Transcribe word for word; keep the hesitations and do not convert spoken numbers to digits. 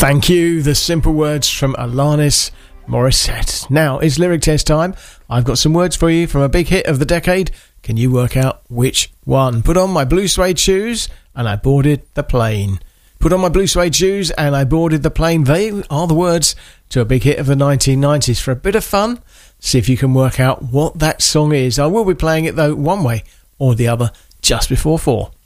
Thank you, the simple words from Alanis Morissette. Now, it's lyric test time. I've got some words for you from a big hit of the decade. Can you work out which one? Put on my blue suede shoes and I boarded the plane. Put on my blue suede shoes and I boarded the plane. They are the words to a big hit of the nineteen nineties. For a bit of fun, see if you can work out what that song is. I will be playing it, though, one way or the other just before four.